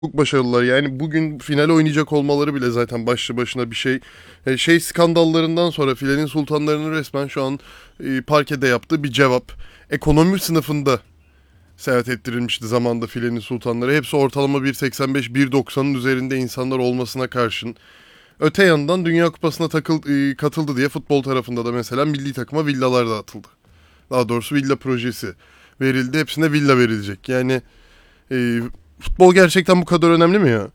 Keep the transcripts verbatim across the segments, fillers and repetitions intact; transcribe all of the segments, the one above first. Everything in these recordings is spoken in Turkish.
Çok başarılılar. Yani bugün final oynayacak olmaları bile zaten başlı başına bir şey. E, şey skandallarından sonra filenin sultanlarının resmen şu an e, parkede yaptığı bir cevap. Ekonomi sınıfında seyahat ettirilmişti zamanda filenin sultanları. Hepsi ortalama bir seksen beş bir doksanın üzerinde insanlar olmasına karşın. Öte yandan Dünya Kupası'na takıl, e, katıldı diye futbol tarafında da mesela milli takıma villalar dağıtıldı. Daha doğrusu villa projesi verildi. Hepsine villa verilecek. Yani e, futbol gerçekten bu kadar önemli mi ya?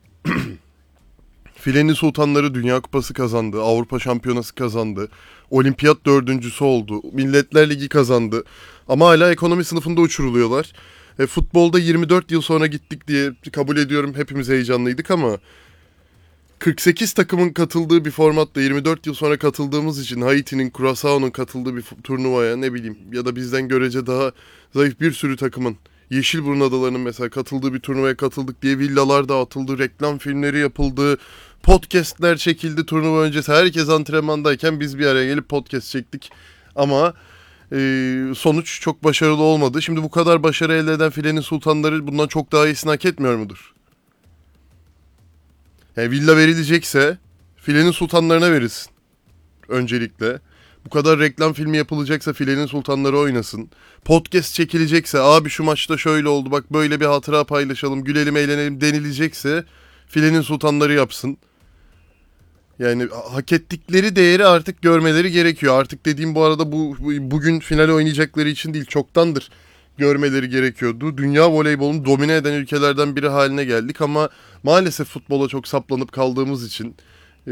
Filenin Sultanları Dünya Kupası kazandı. Avrupa Şampiyonası kazandı. Olimpiyat dördüncüsü oldu. Milletler Ligi kazandı. Ama hala ekonomi sınıfında uçuruluyorlar. E, futbolda yirmi dört yıl sonra gittik diye kabul ediyorum. Hepimiz heyecanlıydık ama kırk sekiz takımın katıldığı bir formatta yirmi dört yıl sonra katıldığımız için Haiti'nin, Curaçao'nun katıldığı bir turnuvaya ne bileyim ya da bizden görece daha zayıf bir sürü takımın Yeşilburun Adaları'nın mesela katıldığı bir turnuvaya katıldık diye villalar dağıtıldı, reklam filmleri yapıldı, podcastler çekildi turnuva öncesi. Herkes antrenmandayken biz bir araya gelip podcast çektik. Ama e, sonuç çok başarılı olmadı. Şimdi bu kadar başarı elde eden filenin sultanları bundan çok daha iyisini hak etmiyor mudur? Yani villa verilecekse filenin sultanlarına verilsin öncelikle. Bu kadar reklam filmi yapılacaksa filenin sultanları oynasın. Podcast çekilecekse abi şu maçta şöyle oldu bak böyle bir hatıra paylaşalım gülelim eğlenelim denilecekse filenin sultanları yapsın. Yani hak ettikleri değeri artık görmeleri gerekiyor. Artık dediğim bu arada bu bugün final oynayacakları için değil çoktandır görmeleri gerekiyordu. Dünya voleybolunu domine eden ülkelerden biri haline geldik ama maalesef futbola çok saplanıp kaldığımız için e,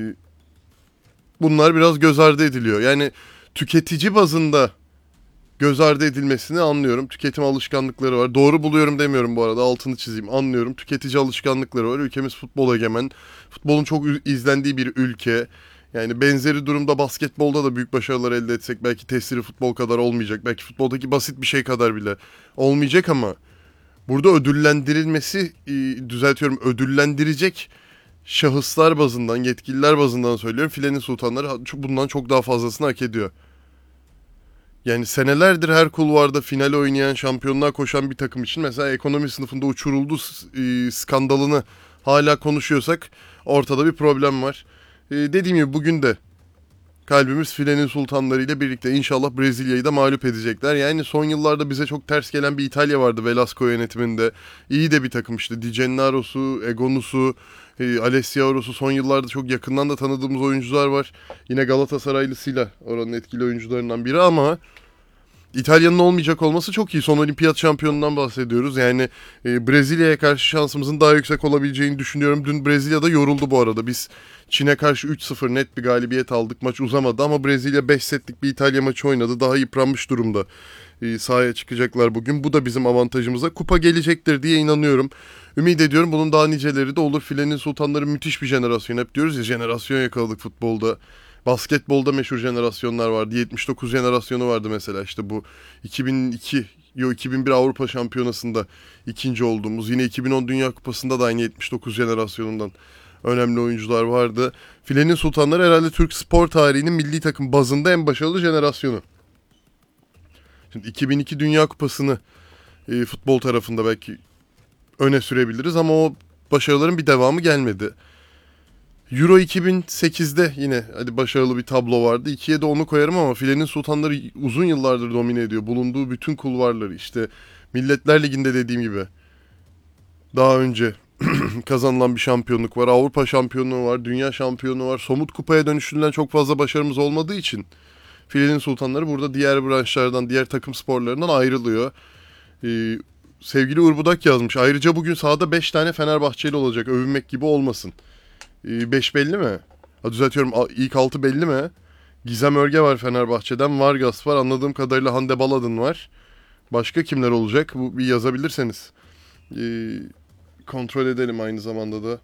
bunlar biraz göz ardı ediliyor. Yani tüketici bazında göz ardı edilmesini anlıyorum. Tüketim alışkanlıkları var. Doğru buluyorum demiyorum bu arada altını çizeyim. Anlıyorum. Tüketici alışkanlıkları var. Ülkemiz futbol egemen. Futbolun çok izlendiği bir ülke. Yani benzeri durumda basketbolda da büyük başarılar elde etsek belki tesiri futbol kadar olmayacak. Belki futboldaki basit bir şey kadar bile olmayacak ama burada ödüllendirilmesi düzeltiyorum ödüllendirecek şahıslar bazından, yetkililer bazından söylüyorum. Filenin sultanları bundan çok daha fazlasını hak ediyor. Yani senelerdir her kulvarda final oynayan, şampiyonluğa koşan bir takım için mesela ekonomi sınıfında uçuruldu e, skandalını hala konuşuyorsak ortada bir problem var. E, dediğim gibi bugün de kalbimiz filenin sultanları ile birlikte inşallah Brezilya'yı da mağlup edecekler. Yani son yıllarda bize çok ters gelen bir İtalya vardı Velasco yönetiminde. İyi de bir takım işte. Di Gennaro'su, Egonu'su, e, Alessiaro'su son yıllarda çok yakından da tanıdığımız oyuncular var. Yine Galatasaraylısıyla oranın etkili oyuncularından biri ama İtalya'nın olmayacak olması çok iyi. Son olimpiyat şampiyonundan bahsediyoruz. Yani e, Brezilya'ya karşı şansımızın daha yüksek olabileceğini düşünüyorum. Dün Brezilya'da yoruldu bu arada. Biz Çin'e karşı üç sıfır net bir galibiyet aldık. Maç uzamadı ama Brezilya beş setlik bir İtalya maçı oynadı. Daha yıpranmış durumda e, sahaya çıkacaklar bugün. Bu da bizim avantajımıza. Kupa gelecektir diye inanıyorum. Ümit ediyorum bunun daha niceleri de olur. Filenin sultanları müthiş bir jenerasyon. Hep diyoruz ya jenerasyon yakaladık futbolda. Basketbolda meşhur jenerasyonlar vardı. yetmiş dokuz jenerasyonu vardı mesela işte bu iki bin iki yo iki bin bir Avrupa Şampiyonası'nda ikinci olduğumuz. Yine iki bin on Dünya Kupası'nda da aynı yetmiş dokuz jenerasyonundan önemli oyuncular vardı. Filenin Sultanları herhalde Türk spor tarihinin milli takım bazında en başarılı jenerasyonu. Şimdi iki bin iki Dünya Kupası'nı e, futbol tarafında belki öne sürebiliriz ama o başarıların bir devamı gelmedi. Euro iki bin sekizde yine hadi başarılı bir tablo vardı. ikiye de onu koyarım ama filenin sultanları uzun yıllardır domine ediyor. Bulunduğu bütün kulvarları işte Milletler Ligi'nde dediğim gibi daha önce kazanılan bir şampiyonluk var. Avrupa şampiyonluğu var, dünya şampiyonu var. Somut kupaya dönüştürülen çok fazla başarımız olmadığı için filenin sultanları burada diğer branşlardan, diğer takım sporlarından ayrılıyor. Ee, sevgili Uğur Budak yazmış. Ayrıca bugün sahada beş tane Fenerbahçeli olacak. Övünmek gibi olmasın. beş belli mi? Ha, düzeltiyorum ilk altı belli mi? Gizem Örge var Fenerbahçe'den. Vargas var. Anladığım kadarıyla Hande Baladın var. Başka kimler olacak? Bu bir yazabilirseniz. Ee, kontrol edelim aynı zamanda da.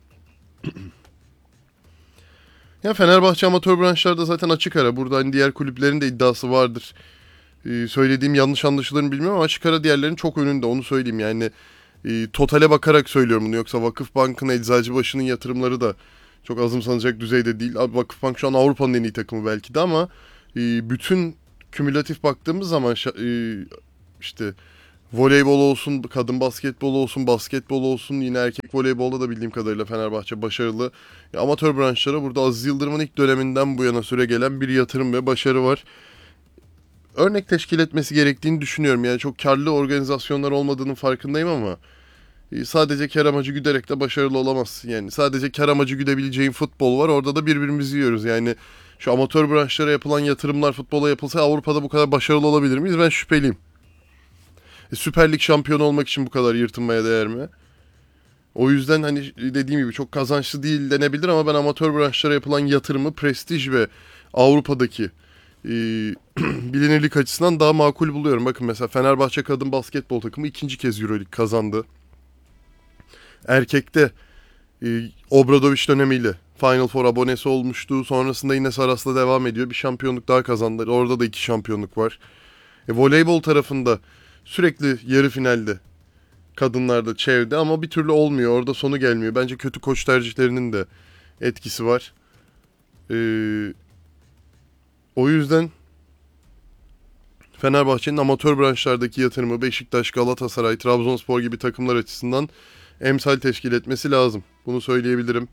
Ya Fenerbahçe amatör branşlarda zaten açık ara. Burada hani diğer kulüplerin de iddiası vardır. Ee, söylediğim yanlış anlaşılır mı bilmiyorum ama açık ara diğerlerinin çok önünde. Onu söyleyeyim yani. E, totale bakarak söylüyorum bunu. Yoksa Vakıfbank'ın, Eczacıbaşı'nın yatırımları da çok azımsanacak düzeyde değil. Abi Vakıfbank şu an Avrupa'nın en iyi takımı belki de ama e, bütün kümülatif baktığımız zaman e, işte Voleybol olsun, kadın basketbol olsun, basketbol olsun, yine erkek voleybolda da bildiğim kadarıyla Fenerbahçe başarılı. Ya, amatör branşlara burada Aziz Yıldırım'ın ilk döneminden bu yana süre gelen bir yatırım ve başarı var. Örnek teşkil etmesi gerektiğini düşünüyorum. Yani çok karlı organizasyonlar olmadığının farkındayım ama sadece kar amacı güderek de başarılı olamazsın. Yani sadece kar amacı güdebileceğin futbol var. Orada da birbirimizi yiyoruz. Yani şu amatör branşlara yapılan yatırımlar futbola yapılsa Avrupa'da bu kadar başarılı olabilir miyiz? Ben şüpheliyim. E, Süper Lig şampiyonu olmak için bu kadar yırtınmaya değer mi? O yüzden hani dediğim gibi çok kazançlı değil denebilir ama ben amatör branşlara yapılan yatırımı prestij ve Avrupa'daki e, bilinirlik açısından daha makul buluyorum. Bakın mesela Fenerbahçe kadın basketbol takımı ikinci kez Euroleague kazandı. Erkekte e, Obradoviç dönemiyle Final Four abonesi olmuştu. Sonrasında yine Saras'la devam ediyor. Bir şampiyonluk daha kazandılar. Orada da iki şampiyonluk var. E, voleybol tarafında sürekli yarı finalde kadınlarda çevde ama bir türlü olmuyor. Orada sonu gelmiyor. Bence kötü koç tercihlerinin de etkisi var. Ee, o yüzden Fenerbahçe'nin amatör branşlardaki yatırımı Beşiktaş, Galatasaray, Trabzonspor gibi takımlar açısından emsal teşkil etmesi lazım. Bunu söyleyebilirim.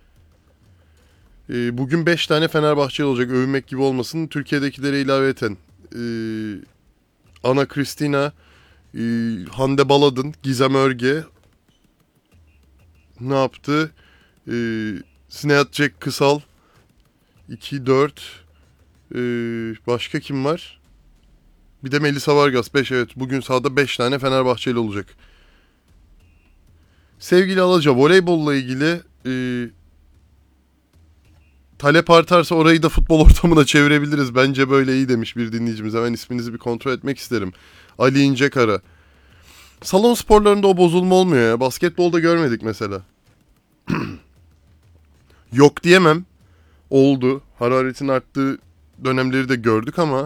Ee, bugün beş tane Fenerbahçeli olacak. Övünmek gibi olmasın. Türkiye'dekilere ilaveten ee, Ana Kristina, ee, Hande Baladın, Gizem Örge ne yaptı? Ee, Sinead Jack Kısal iki dört, ee, başka kim var? Bir de Melisa Vargas beş, evet. Bugün sahada beş tane Fenerbahçeli olacak. Sevgili Alaca, voleybolla ilgili ee, talep artarsa orayı da futbol ortamına çevirebiliriz. Bence böyle iyi demiş bir dinleyicimiz. Hemen isminizi bir kontrol etmek isterim. Ali İncekara. Salon sporlarında o bozulma olmuyor ya. Basketbolda görmedik mesela. Yok diyemem. Oldu. Hararetin arttığı dönemleri de gördük ama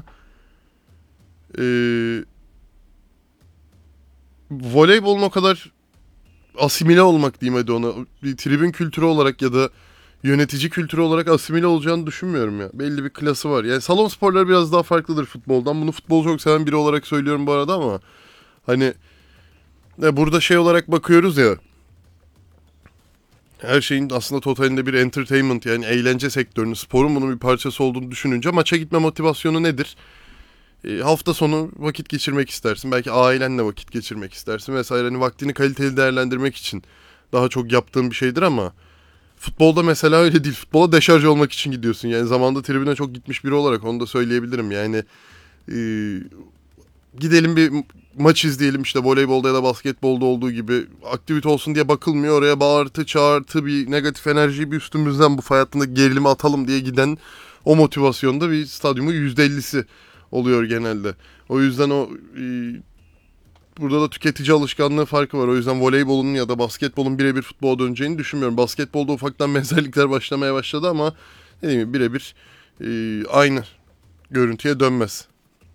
ee, voleybolun o kadar asimile olmak diyeyim hadi ona. Bir tribün kültürü olarak ya da yönetici kültürü olarak asimile olacağını düşünmüyorum ya. Belli bir klası var. Yani salon sporları biraz daha farklıdır futboldan. Bunu futbolu çok seven biri olarak söylüyorum bu arada ama hani ya burada şey olarak bakıyoruz ya. Her şeyin aslında totalinde bir entertainment, yani eğlence sektörünün, sporun bunun bir parçası olduğunu düşününce maça gitme motivasyonu nedir? E, hafta sonu vakit geçirmek istersin. Belki ailenle vakit geçirmek istersin vesaire. Hani vaktini kaliteli değerlendirmek için daha çok yaptığın bir şeydir ama futbolda mesela öyle değil. Futbola deşarj olmak için gidiyorsun. Yani zamanda tribüne çok gitmiş biri olarak onu da söyleyebilirim. Yani e, gidelim bir maç izleyelim, işte voleybolda ya da basketbolda olduğu gibi aktivite olsun diye bakılmıyor. Oraya bağırtı çağırtı bir negatif enerjiyi bir üstümüzden bu fay hattındaki gerilimi atalım diye giden o motivasyonda bir stadyumun yüzde ellisi oluyor genelde. O yüzden o e, burada da tüketici alışkanlığı farkı var. O yüzden voleybolun ya da basketbolun birebir futbola döneceğini düşünmüyorum. Basketbolda ufaktan benzerlikler başlamaya başladı ama dediğim gibi birebir e, aynı görüntüye dönmez.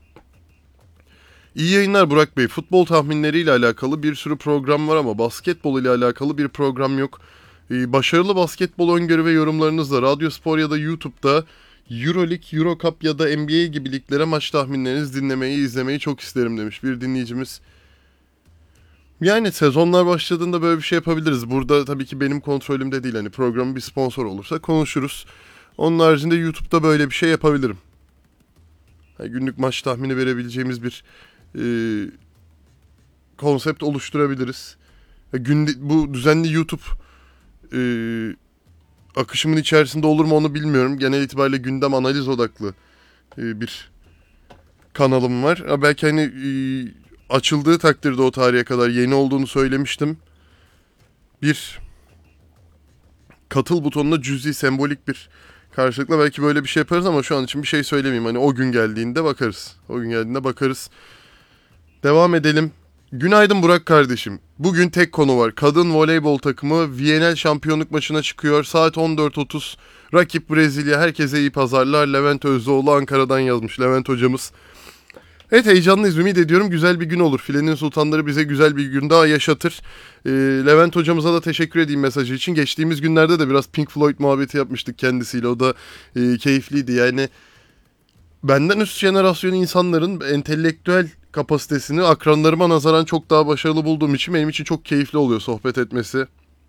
İyi yayınlar Burak Bey. Futbol tahminleriyle alakalı bir sürü program var ama basketbol ile alakalı bir program yok. Ee, başarılı basketbol öngörü ve yorumlarınızla Radyospor ya da YouTube'da Euroleague, Eurocup ya da N B A gibi liglere maç tahminlerinizi dinlemeyi, izlemeyi çok isterim demiş bir dinleyicimiz. Yani sezonlar başladığında böyle bir şey yapabiliriz. Burada tabii ki benim kontrolümde değil. Hani programın bir sponsor olursa konuşuruz. Onun haricinde YouTube'da böyle bir şey yapabilirim. Yani günlük maç tahmini verebileceğimiz bir e, konsept oluşturabiliriz. Günde, bu düzenli YouTube e, akışımın içerisinde olur mu onu bilmiyorum. Genel itibariyle gündem analiz odaklı e, bir kanalım var. Ya belki hani e, açıldığı takdirde o tarihe kadar yeni olduğunu söylemiştim. Bir katıl butonuna cüzi sembolik bir karşılıkla belki böyle bir şey yaparız ama şu an için bir şey söylemeyeyim. Hani o gün geldiğinde bakarız. O gün geldiğinde bakarız. Devam edelim. Günaydın Burak kardeşim. Bugün tek konu var. Kadın voleybol takımı V N L şampiyonluk maçına çıkıyor. Saat on dört otuz. Rakip Brezilya. Herkese iyi pazarlar. Levent Özdoğlu Ankara'dan yazmış. Levent hocamız. Evet, heyecanlıyız. Ümit ediyorum güzel bir gün olur. Filenin Sultanları bize güzel bir gün daha yaşatır. Ee, Levent hocamıza da teşekkür edeyim mesajı için. Geçtiğimiz günlerde de biraz Pink Floyd muhabbeti yapmıştık kendisiyle. O da e, keyifliydi. Yani benden üst jenerasyon insanların entelektüel kapasitesini akranlarıma nazaran çok daha başarılı bulduğum için benim için çok keyifli oluyor sohbet etmesi.